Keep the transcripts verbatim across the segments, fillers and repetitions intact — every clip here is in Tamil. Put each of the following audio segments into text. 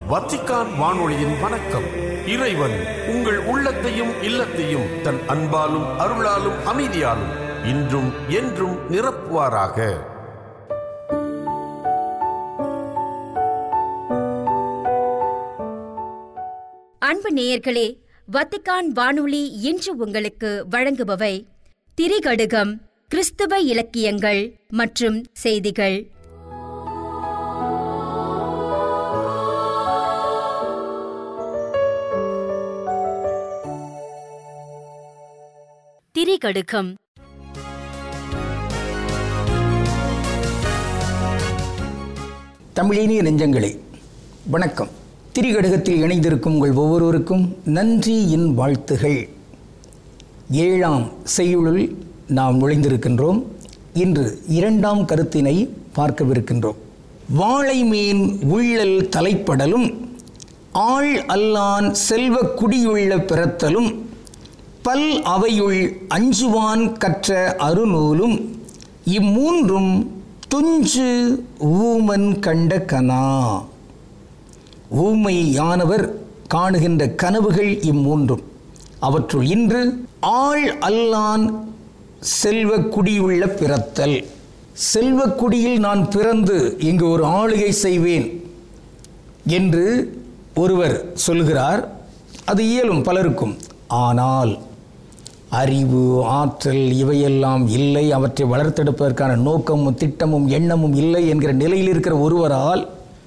வத்திக்கான் வானொலியின் வணக்கம். இறைவன் உங்கள் உள்ளத்தையும் இல்லத்தையும் தன் அன்பாலும் அருளாலும் அமைதியாலும் இன்றும் என்றும் நிரப்புவாராக. அன்பு நேயர்களே, வத்திக்கான் வானொலி இன்று உங்களுக்கு வழங்குபவை திரிகடுகம், கிறிஸ்தவ இலக்கியங்கள் மற்றும் செய்திகள். திரிகடுகம். தமிழினிய நெஞ்சங்களே, வணக்கம். திரிகடுகத்தில் இணைந்திருக்கும் உங்கள் ஒவ்வொருவருக்கும் நன்றியின் வாழ்த்துகள். ஏழாம் செய்யுளில் நாம் நுழைந்திருக்கின்றோம். இன்று இரண்டாம் கருத்தினை பார்க்கவிருக்கின்றோம். வாழை மீன் உள்ளல் தலைப்படலும், ஆள் அல்லான் செல்வ குடியுள்ள பிறத்தலும், பல் அவையுள் அஞ்சுவான் கற்ற அருநூலும், இம்மூன்றும் துஞ்சு ஊமன் கண்ட கனா. ஊமையானவர் காணுகின்ற கனவுகள் இம்மூன்றும். அவற்றுள் இன்று ஆள் அல்லான் செல்வ குடியுள்ள பிறத்தல். செல்வக்குடியில் நான் பிறந்து இங்கு ஒரு ஆளுகை செய்வேன் என்று ஒருவர் சொல்கிறார். அது இயலும் பலருக்கும். ஆனால் அறிவு, ஆற்றல் இவையெல்லாம் இல்லை, அவற்றை வளர்த்தெடுப்பதற்கான நோக்கமும் திட்டமும் எண்ணமும் இல்லை என்கிற நிலையில் இருக்கிற ஒருவரால்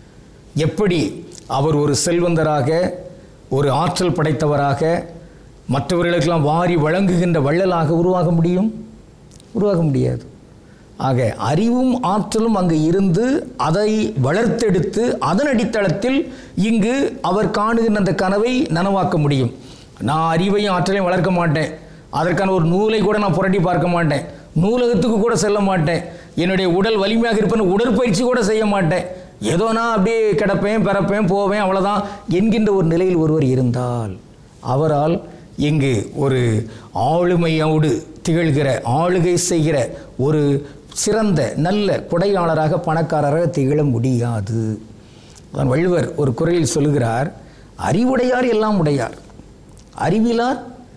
எப்படி அவர் ஒரு செல்வந்தராக, ஒரு ஆற்றல் படைத்தவராக, மற்றவர்களுக்கெல்லாம் வாரி வழங்குகின்ற வள்ளலாக உருவாக முடியும்? உருவாக முடியாது. ஆக அறிவும் ஆற்றலும் அங்கு இருந்து அதை வளர்த்தெடுத்து அதன் அடித்தளத்தில் இங்கு அவர் காணுகின்ற அந்த கனவை நனவாக்க முடியும். நான் அறிவையும் ஆற்றலையும் வளர்க்க மாட்டேன், அதற்கான ஒரு நூலை கூட நான் புரட்டி பார்க்க மாட்டேன், நூலகத்துக்கு கூட செல்ல மாட்டேன், என்னுடைய உடல் வலிமையாக இருப்பேன், உடற்பயிற்சி கூட செய்ய மாட்டேன், ஏதோ நான் அப்படியே கிடப்பேன், பிறப்பேன், போவேன், அவ்வளோதான் என்கின்ற ஒரு நிலையில் ஒருவர் இருந்தால் அவரால் இங்கு ஒரு ஆளுமையோடு திகழ்கிற, ஆளுகை செய்கிற ஒரு சிறந்த நல்ல கொடையாளராக, பணக்காரராக திகழ முடியாது. வள்ளுவர் ஒரு குறளில் சொல்லுகிறார், அறிவுடையார் எல்லாம் உடையார், அறிவிலார்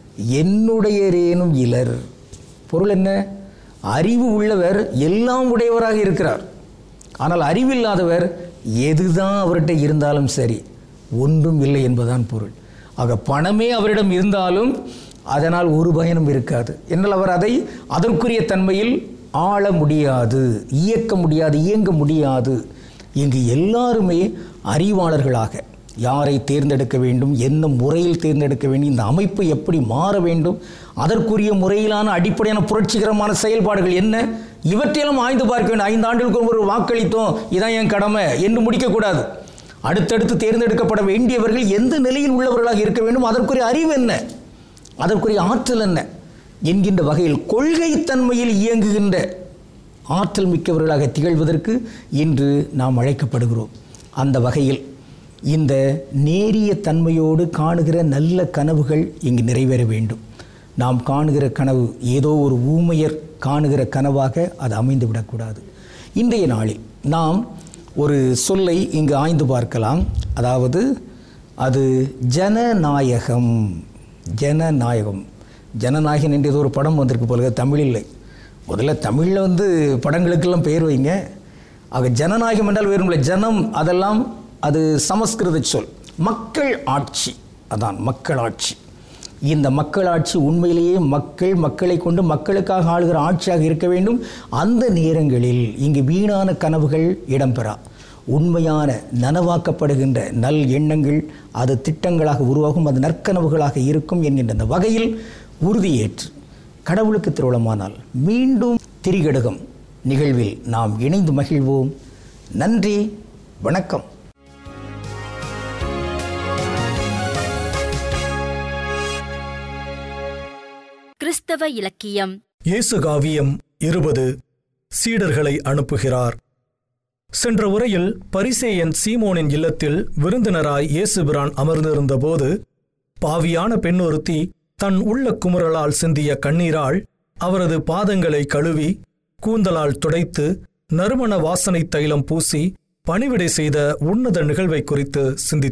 என்னுடையரேனும் இலர். பொருள் என்ன? அறிவு உள்ளவர் எல்லாம் உடையவராக இருக்கிறார். ஆனால் அறிவில்லாதவர் எதுதான் அவர்கிட்ட இருந்தாலும் சரி ஒன்றும் இல்லை என்பதுதான் பொருள். ஆக பணமே அவரிடம் இருந்தாலும் அதனால் ஒரு பயனும் இருக்காது. என்னால் அவர் அதை அதற்குரிய தன்மையில் ஆள முடியாது, இயக்க முடியாது, இயங்க முடியாது. இங்கு எல்லாருமே அறிவாளர்களாக யாரை தேர்ந்தெடுக்க வேண்டும், என்ன முறையில் தேர்ந்தெடுக்க வேண்டும், இந்த அமைப்பு எப்படி மாற வேண்டும், அதற்குரிய முறையிலான அடிப்படையான புரட்சிகரமான செயல்பாடுகள் என்ன, இவற்றையெல்லாம் ஆய்ந்து பார்க்க வேண்டும். ஐந்து ஆண்டுகளுக்கு ஒரு வாக்களித்தோம், இதான் என் கடமை என்று முடிக்கக்கூடாது. அடுத்தடுத்து தேர்ந்தெடுக்கப்பட வேண்டியவர்கள் எந்த நிலையில் உள்ளவர்களாக இருக்க வேண்டும், அதற்குரிய அறிவு என்ன, அதற்குரிய ஆற்றல் என்ன என்கின்ற வகையில் கொள்கை தன்மையில் இயங்குகின்ற ஆற்றல் மிக்கவர்களாக திகழ்வதற்கு இன்று நாம் அழைக்கப்படுகிறோம். அந்த வகையில் இந்த நேரிய தன்மையோடு காணுகிற நல்ல கனவுகள் இங்கு நிறைவேற வேண்டும். நாம் காணுகிற கனவு ஏதோ ஒரு ஊமையர் காணுகிற கனவாக அது அமைந்து விடக்கூடாது. இன்றைய நாளில் நாம் ஒரு சொல்லை இங்கு ஆய்ந்து பார்க்கலாம். அதாவது அது ஜனநாயகம். ஜனநாயகம் ஜனநாயகன் என்ற ஒரு படம் வந்திருக்கு போல, தமிழ் இல்லை. முதல்ல தமிழில் வந்து படங்களுக்கெல்லாம் பெயர் வைங்க. ஆக ஜனநாயகம் என்றால் வேறும் இல்லை, ஜனம் அதெல்லாம் அது சமஸ்கிருத சொல். மக்கள் ஆட்சி, அதான் மக்களாட்சி. இந்த மக்களாட்சி உண்மையிலேயே மக்கள் மக்களை கொண்டு மக்களுக்காக ஆளுகிற ஆட்சியாக இருக்க வேண்டும். அந்த நேரங்களில் இங்கு வீணான கனவுகள் இடம்பெறா. உண்மையான நனவாக்கப்படுகின்ற நல் எண்ணங்கள் அது திட்டங்களாக உருவாகும், அது நற்கனவுகளாக இருக்கும் என்கின்ற அந்த வகையில் உறுதியேற்று கடவுளுக்கு திருவுளமானால் மீண்டும் திரிகடுகம் நிகழ்வில் நாம் இணைந்து மகிழ்வோம். நன்றி, வணக்கம். கிறிஸ்தவ இலக்கியம். இயேசு காவியம் இருபது. சீடர்களை அனுப்புகிறார். சென்ற உரையில் பரிசேயன் சீமோனின் இல்லத்தில் விருந்தினராய் இயேசுபிரான் அமர்ந்திருந்த போது பாவியான பெண்ணொருத்தி தன் உள்ள குமுறலால் சிந்திய கண்ணீரால் அவரது பாதங்களை கழுவி கூந்தலால் துடைத்து நறுமண வாசனை தைலம் பூசி பணிவிடை செய்த உன்னத நிகழ்வை குறித்து சிந்தித்தார்.